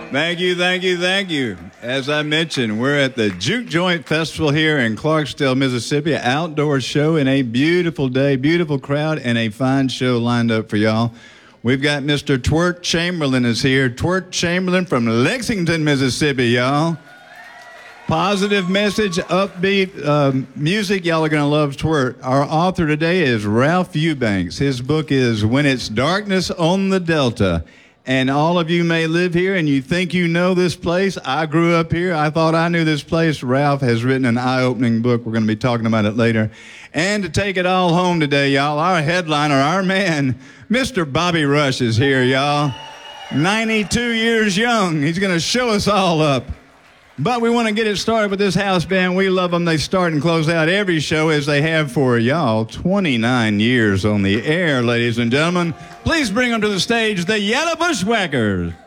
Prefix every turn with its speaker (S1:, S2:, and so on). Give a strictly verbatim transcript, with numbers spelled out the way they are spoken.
S1: Thank you, thank you, thank you. As I mentioned, we're at the Juke Joint Festival here in Clarksdale, Mississippi. Outdoor show and a beautiful day, beautiful crowd, and a fine show lined up for y'all. We've got Mister Twirt Chamberlain is here. Twirt Chamberlain from Lexington, Mississippi, y'all. Positive message, upbeat um, music. Y'all are going to love Twirt. Our author today is Ralph Eubanks. His book is When It's Darkness on the Delta. And all of you may live here and you think you know this place. I grew up here. I thought I knew this place. Ralph has written an eye-opening book. We're going to be talking about it later. And to take it all home today, y'all, our headliner, our man, Mister Bobby Rush is here, y'all. ninety-two years young. He's going to show us all up. But we want to get it started with this house band. We love them. They start and close out every show as they have for y'all. twenty-nine years on the air, ladies and gentlemen. Please bring them to the stage, the Yellow Bushwhackers.